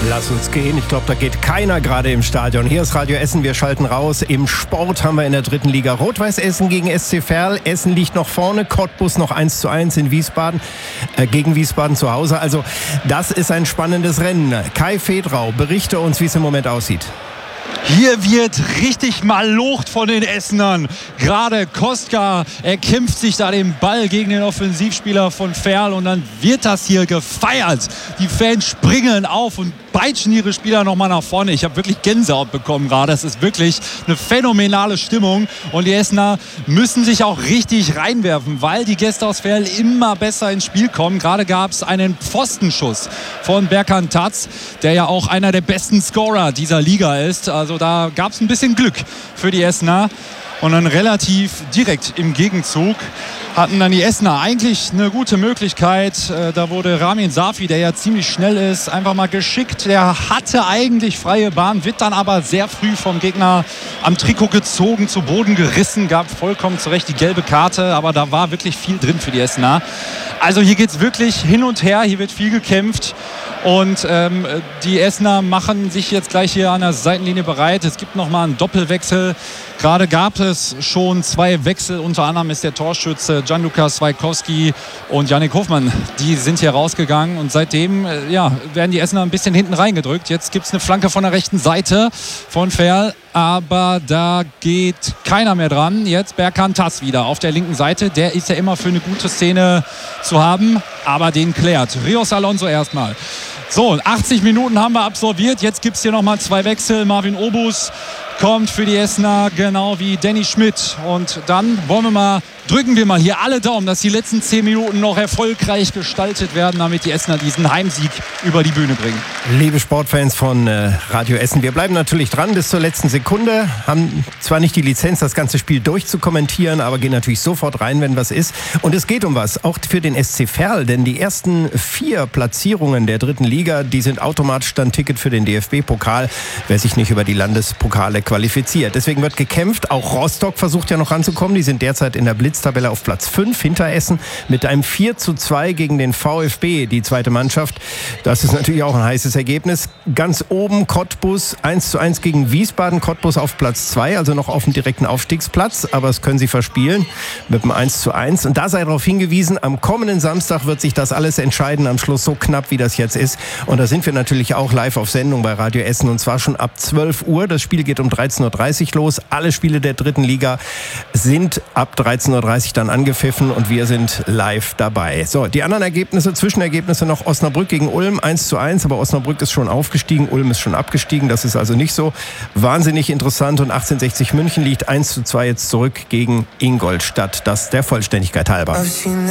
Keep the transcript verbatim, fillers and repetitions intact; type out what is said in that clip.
Lass uns gehen. Ich glaube, da geht keiner gerade im Stadion. Hier ist Radio Essen. Wir schalten raus. Im Sport haben wir in der dritten Liga Rot-Weiß Essen gegen S C Verl. Essen liegt noch vorne. Cottbus noch eins zu eins in Wiesbaden. Äh, gegen Wiesbaden zu Hause. Also das ist ein spannendes Rennen. Kai Fedrau, berichte uns, wie es im Moment aussieht. Hier wird richtig mal locht von den Essenern. Gerade Kostka, er kämpft sich da den Ball gegen den Offensivspieler von Verl und dann wird das hier gefeiert. Die Fans springen auf und peitschen ihre Spieler nochmal nach vorne. Ich habe wirklich Gänsehaut bekommen gerade. Es ist wirklich eine phänomenale Stimmung und die Essener müssen sich auch richtig reinwerfen, weil die Gäste aus Verl immer besser ins Spiel kommen. Gerade gab es einen Pfostenschuss von Berkan Tatz, der ja auch einer der besten Scorer dieser Liga ist. Also da gab es ein bisschen Glück für die Essener. Und dann relativ direkt im Gegenzug hatten dann die Essener eigentlich eine gute Möglichkeit. Da wurde Ramin Safi, der ja ziemlich schnell ist, einfach mal geschickt. Der hatte eigentlich freie Bahn, wird dann aber sehr früh vom Gegner am Trikot gezogen, zu Boden gerissen, gab vollkommen zu Recht die gelbe Karte. Aber da war wirklich viel drin für die Essener. Also hier geht es wirklich hin und her, hier wird viel gekämpft. Und ähm, die Essener machen sich jetzt gleich hier an der Seitenlinie bereit. Es gibt nochmal einen Doppelwechsel. Gerade gab es schon zwei Wechsel. Unter anderem ist der Torschütze Gianluca Swaikowski und Yannick Hofmann. Die sind hier rausgegangen. Und seitdem äh, ja, werden die Essener ein bisschen hinten reingedrückt. Jetzt gibt es eine Flanke von der rechten Seite von Verl. Aber da geht keiner mehr dran. Jetzt Berkan Tatz wieder auf der linken Seite. Der ist ja immer für eine gute Szene zu haben. Aber den klärt Rios Alonso erstmal. So, achtzig Minuten haben wir absolviert. Jetzt gibt es hier nochmal zwei Wechsel. Marvin Obus kommt für die Essener, genau wie Danny Schmidt. Und dann wollen wir mal, drücken wir mal hier alle Daumen, dass die letzten zehn Minuten noch erfolgreich gestaltet werden, damit die Essener diesen Heimsieg über die Bühne bringen. Liebe Sportfans von äh, Radio Essen, wir bleiben natürlich dran bis zur letzten Sekunde. Haben zwar nicht die Lizenz, das ganze Spiel durchzukommentieren, aber gehen natürlich sofort rein, wenn was ist. Und es geht um was, auch für den S C Verl, denn die ersten vier Platzierungen der dritten Liga, die sind automatisch dann Ticket für den D F B-Pokal, wer sich nicht über die Landespokale qualifiziert. Deswegen wird gekämpft. Auch Rostock versucht ja noch ranzukommen. Die sind derzeit in der Blitztabelle auf Platz fünf hinter Essen mit einem vier zu zwei gegen den VfB, die zweite Mannschaft. Das ist natürlich auch ein heißes Ergebnis. Ganz oben Cottbus eins zu eins gegen Wiesbaden. Cottbus auf Platz zwei, also noch auf dem direkten Aufstiegsplatz. Aber das können sie verspielen mit einem eins zu eins. Und da sei darauf hingewiesen, am kommenden Samstag wird sich das alles entscheiden. Am Schluss so knapp, wie das jetzt ist. Und da sind wir natürlich auch live auf Sendung bei Radio Essen. Und zwar schon ab zwölf Uhr. Das Spiel geht um dreizehn Uhr dreißig los. Alle Spiele der dritten Liga sind ab dreizehn Uhr dreißig dann angepfiffen und wir sind live dabei. So, die anderen Ergebnisse, Zwischenergebnisse noch: Osnabrück gegen Ulm eins zu eins, aber Osnabrück ist schon aufgestiegen, Ulm ist schon abgestiegen. Das ist also nicht so wahnsinnig interessant. Und achtzehnhundertsechzig München liegt eins zu zwei jetzt zurück gegen Ingolstadt. Das der Vollständigkeit halber.